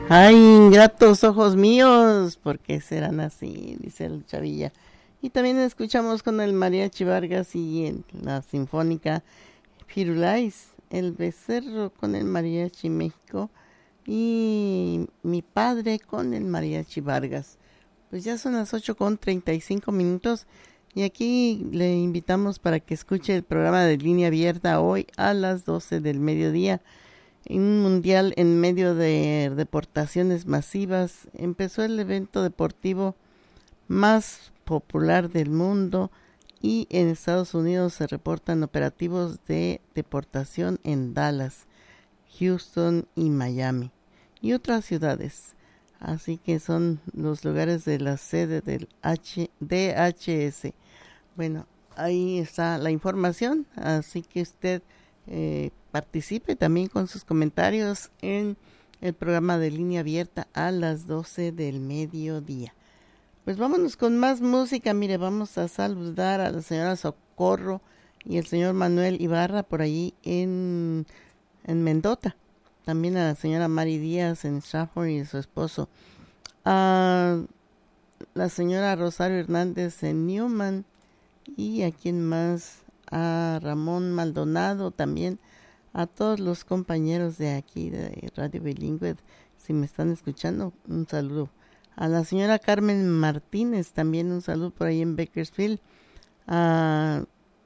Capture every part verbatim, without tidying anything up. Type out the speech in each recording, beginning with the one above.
Ay, ingratos ojos míos, ¿por qué serán así? Dice el Chavilla. Y también escuchamos con el Mariachi Vargas y en la Sinfónica Firulais, el Becerro con el Mariachi México y mi padre con el Mariachi Vargas. Pues ya son las ocho con treinta y cinco minutos y aquí le invitamos para que escuche el programa de Línea Abierta hoy a las doce del mediodía. En un mundial en medio de deportaciones masivas, empezó el evento deportivo más popular del mundo y en Estados Unidos se reportan operativos de deportación en Dallas, Houston y Miami y otras ciudades. Así que son los lugares de la sede del H, D H S. Bueno, ahí está la información, así que usted eh, participe también con sus comentarios en el programa de Línea Abierta a las doce del mediodía. Pues vámonos con más música. Mire, vamos a saludar a la señora Socorro y el señor Manuel Ibarra por allí en, en Mendota. También a la señora Mari Díaz en Stratford y a su esposo. A la señora Rosario Hernández en Newman. Y a quien más, a Ramón Maldonado también, a todos los compañeros de aquí de Radio Bilingüe, si me están escuchando, un saludo. A la señora Carmen Martínez también un saludo por ahí en Bakersfield. A,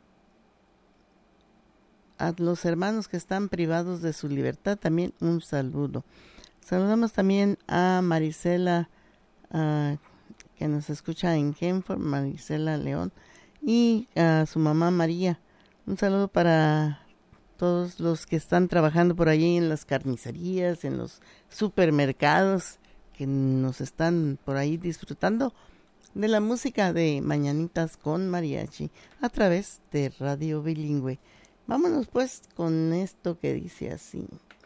a los hermanos que están privados de su libertad también un saludo. Saludamos también a Marisela, uh, que nos escucha en Henford, Marisela León. Y a su mamá María, un saludo para todos los que están trabajando por allí en las carnicerías, en los supermercados, que nos están por ahí disfrutando de la música de Mañanitas con Mariachi a través de Radio Bilingüe. Vámonos pues con esto que dice así.